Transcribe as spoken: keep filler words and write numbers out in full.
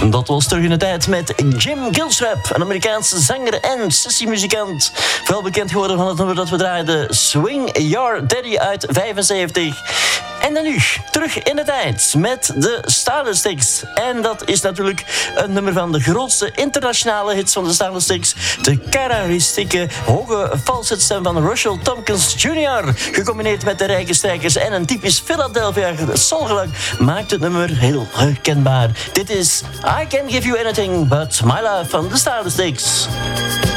Dat was terug in de tijd met Jim Gilstrap, een Amerikaanse zanger en sessiemuzikant. Vooral bekend geworden van het nummer dat we draaiden, Swing Your Daddy uit vijfenzeventig. En dan nu, terug in de tijd met de Stalenstiks. En dat is natuurlijk een nummer van de grootste internationale hits van de Stalenstiks. De karakteristieke hoge falsetstem van Russell Tompkins junior Gecombineerd met de rijke strijkers en een typisch Philadelphia soulgeluid maakt het nummer heel herkenbaar. Dit is I Can't Give You Anything But My Love van de Stalenstiks.